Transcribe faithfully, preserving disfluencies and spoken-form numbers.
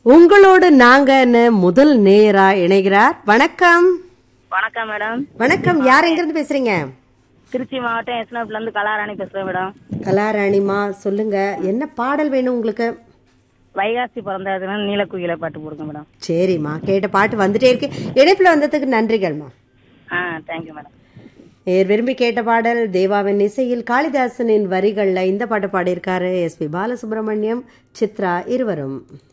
உங்களோடு நாங்கன்னு முதல் நேயரா இணைகிறார். வணக்கம். வணக்கம் மேடம். வணக்கம். யார் எங்க இருந்து பேசுறீங்க? திருச்சி மாவட்டம் எஸ்னாப்ல இருந்து கலாராணி பேசுறேன் மேடம். கலாராணிமா, சொல்லுங்க, என்ன பாடல் வேணும் உங்களுக்கு? வைகாசி பிறந்ததுன்னா நீலக்குயில பாட்டு போடுங்க மேடம். சரிம்மா, கேட்ட பாட்டு வந்துட்டே இருக்கு. இணைப்புல வந்ததுக்கு நன்றிகள்மா. ஆ, தேங்க்யூ மேடம். ஏர் விரும்பி கேட்ட பாடல் தேவாவின் இசையில் காளிதாசனின் வரிகள்ல இந்த பாட்டு பாடியிருக்காரு எஸ் பி பாலசுப்ரமணியம், சித்ரா இருவரும்.